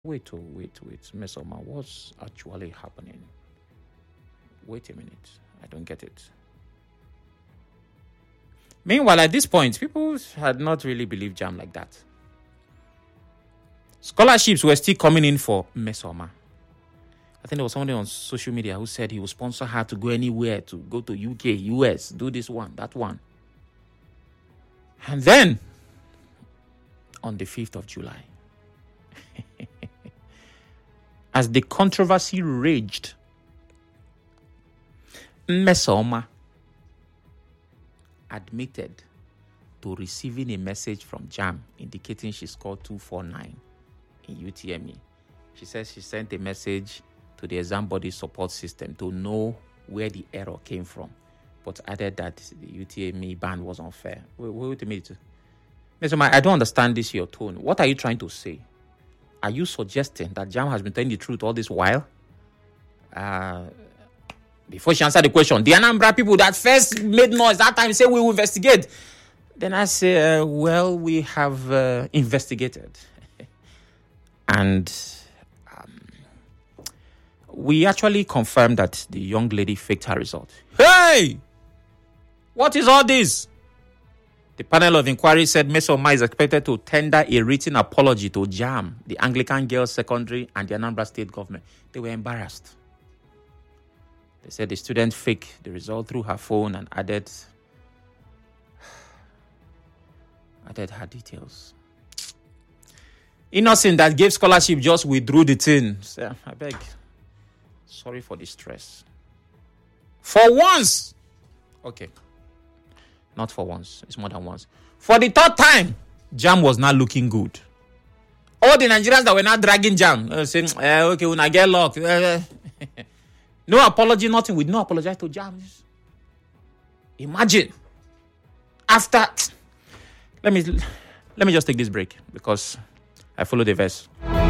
Wait, Mesoma, what's actually happening? Wait a minute, I don't get it. Meanwhile, at this point, people had not really believed JAMB like that. Scholarships were still coming in for Mesoma. I think there was somebody on social media who said he would sponsor her to go anywhere, to go to UK, US, do this one, that one. And then, on the 5th of July, as the controversy raged, Mesoma admitted to receiving a message from JAMB indicating she scored 249 in UTME. She says she sent a message to the exam body support system to know where the error came from, but added that the UTME ban was unfair. Wait a minute. Mesoma, I don't understand this, your tone. What are you trying to say? Are you suggesting that JAMB has been telling the truth all this while? Before she answered the question, the Anambra people that first made noise that time say we will investigate. Then I say, well, we have investigated. And we actually confirmed that the young lady faked her result. Hey! What is all this? The panel of inquiry said Mesoma is expected to tender a written apology to JAMB, the Anglican Girls Secondary, and the Anambra State government. They were embarrassed. They said the student faked the result through her phone and added her details. Innocent that gave scholarship just withdrew the thing. So, I beg. Sorry for the stress. For once. Okay. Not for once. It's more than once. For the third time, JAMB was not looking good. All the Nigerians that were not dragging JAMB saying, okay, when I get luck. No apology, nothing. We no apologize to JAMB. Imagine. After. Let me just take this break because I follow the verse.